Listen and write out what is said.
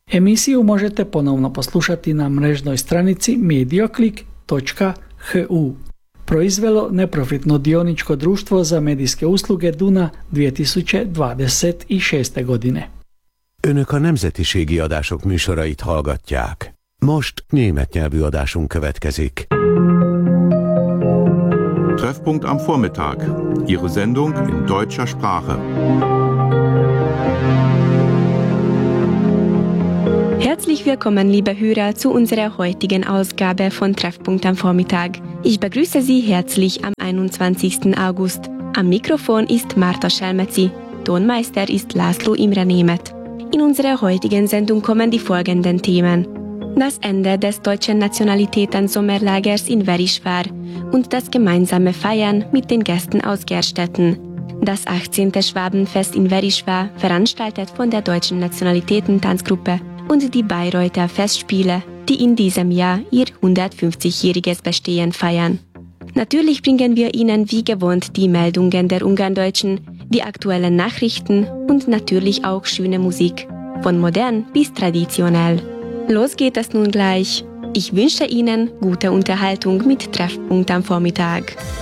Emisiju možete ponovno poslušati na mrežnoj stranici medioclick.hu. Proizvelo neprofitno dioničko društvo za medijske usluge Duna 2026. godine. Önök a nemzetiségi adások műsorait hallgatják. Most német nyelvű adásunk következik. Treffpunkt am Vormittag. Ihre Sendung in deutscher Sprache. Herzlich willkommen, liebe Hörer, zu unserer heutigen Ausgabe von Treffpunkt am Vormittag. Ich begrüße Sie herzlich am 21. August. Am Mikrofon ist Marta Schelmezi. Tonmeister ist László Imre Németh. In unserer heutigen Sendung kommen die folgenden Themen: das Ende des deutschen Nationalitäten-Sommerlagers in Weriswar und das gemeinsame Feiern mit den Gästen aus Gerstetten. Das 18. Schwabenfest in Weriswar, veranstaltet von der Deutschen Nationalitäten-Tanzgruppe, und die Bayreuther Festspiele, die in diesem Jahr ihr 150-jähriges Bestehen feiern. Natürlich bringen wir Ihnen wie gewohnt die Meldungen der Ungarndeutschen, die aktuellen Nachrichten und natürlich auch schöne Musik, von modern bis traditionell. Los geht es nun gleich. Ich wünsche Ihnen gute Unterhaltung mit Treffpunkt am Vormittag.